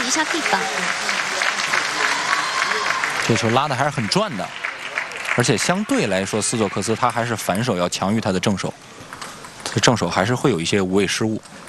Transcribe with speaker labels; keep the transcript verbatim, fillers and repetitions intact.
Speaker 1: 一下地板。
Speaker 2: 这球拉的还是很转的，而且相对来说，斯佐克斯他还是反手要强于他的正手，他的正手还是会有一些无谓失误。